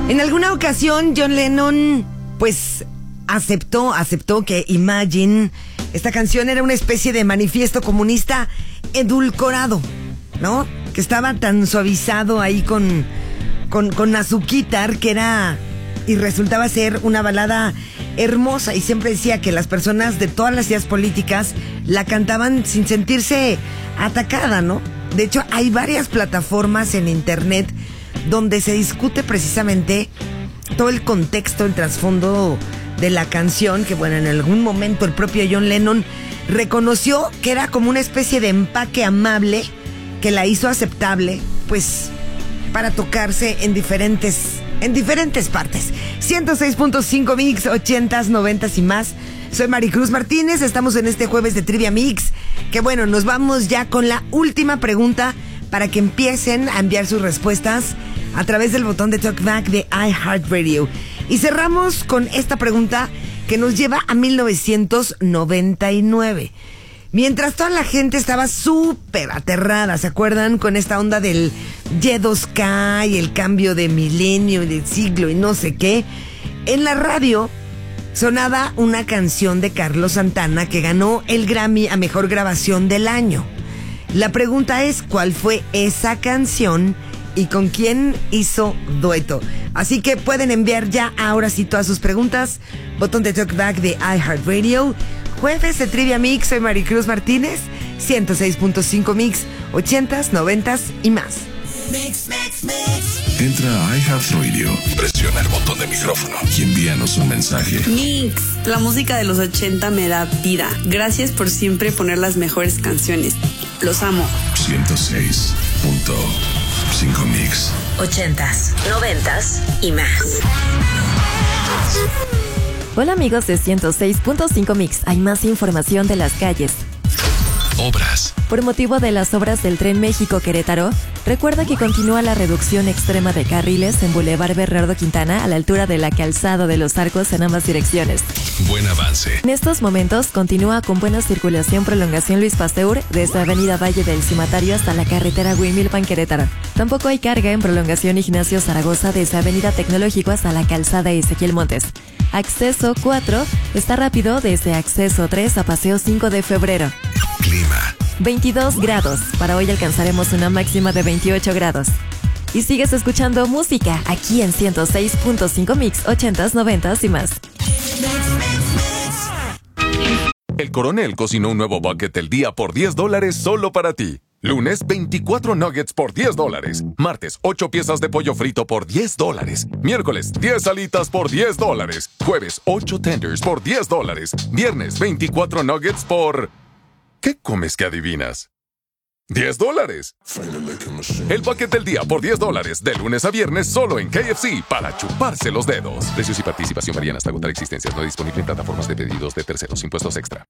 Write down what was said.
En alguna ocasión John Lennon pues aceptó que Imagine, esta canción, era una especie de manifiesto comunista edulcorado, ¿no? Que estaba tan suavizado ahí con azuquitar que era y resultaba ser una balada hermosa, y siempre decía que las personas de todas las ideas políticas la cantaban sin sentirse atacada, ¿no? De hecho, hay varias plataformas en internet donde se discute precisamente todo el contexto, el trasfondo de la canción, que bueno, en algún momento el propio John Lennon reconoció que era como una especie de empaque amable que la hizo aceptable, pues, para tocarse en diferentes partes. 106.5 Mix, 80s, 90s y más. Soy Maricruz Martínez, estamos en este jueves de Trivia Mix, que bueno, nos vamos ya con la última pregunta para que empiecen a enviar sus respuestas a través del botón de TalkBack de iHeartRadio. Y cerramos con esta pregunta que nos lleva a 1999. Mientras toda la gente estaba súper aterrada, ¿se acuerdan? Con esta onda del Y2K y el cambio de milenio y de siglo y no sé qué. En la radio sonaba una canción de Carlos Santana que ganó el Grammy a Mejor Grabación del Año. La pregunta es, ¿cuál fue esa canción y con quién hizo dueto? Así que pueden enviar ya ahora sí todas sus preguntas. Botón de TalkBack de iHeartRadio. Jueves de Trivia Mix, soy Maricruz Martínez. 106.5 Mix, 80s, 90s y más. Entra a iHeartRadio, presiona el botón de micrófono y envíanos un mensaje. Mix, la música de los 80 me da vida. Gracias por siempre poner las mejores canciones. Los amo. 106.5 Mix, 80s, 90s y más. Hola amigos de 106.5 Mix, hay más información de las calles. Obras. Por motivo de las obras del Tren México-Querétaro, recuerda que continúa la reducción extrema de carriles en Boulevard Bernardo Quintana a la altura de la Calzada de los Arcos en ambas direcciones. Buen avance. En estos momentos continúa con buena circulación prolongación Luis Pasteur desde Avenida Valle del Cimatario hasta la carretera Huimilpan-Querétaro. Tampoco hay carga en prolongación Ignacio Zaragoza desde Avenida Tecnológico hasta la Calzada Ezequiel Montes. Acceso 4 está rápido desde Acceso 3 a Paseo 5 de Febrero. Clima. 22 grados. Para hoy alcanzaremos una máxima de 28 grados. Y sigues escuchando música aquí en 106.5 Mix, 80s, 90s y más. El Coronel cocinó un nuevo bucket del día por $10 solo para ti. Lunes, 24 nuggets por $10. Martes, 8 piezas de pollo frito por $10. Miércoles, 10 alitas por $10. Jueves, 8 tenders por $10. Viernes, 24 nuggets por... ¿Qué comes que adivinas? $10. El bucket del día por $10, de lunes a viernes solo en KFC, para chuparse los dedos. Precios y participación varían hasta agotar existencias. No disponible en plataformas de pedidos de terceros. Impuestos extra.